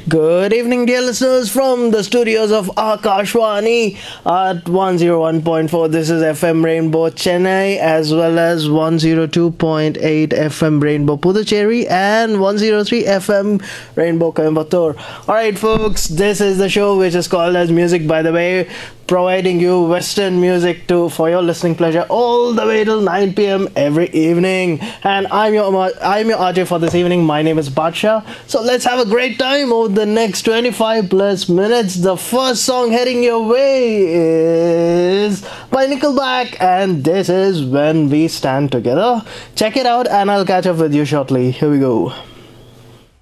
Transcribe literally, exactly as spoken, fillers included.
Good evening, dear listeners, from the studios of Akashwani at one oh one point four. This is F M Rainbow Chennai, as well as one oh two point eight F M Rainbow Puducherry and one oh three F M Rainbow Coimbatore. Alright, folks, this is the show which is called as Music by the Way, providing you Western music to for your listening pleasure all the way till nine p.m. every evening. And I'm your I'm your R J for this evening. My name is Badsha. So let's have a great time over the next twenty-five plus minutes. The first song heading your way is by Nickelback, and this is When We Stand Together. Check it out, and I'll catch up with you shortly. Here we go.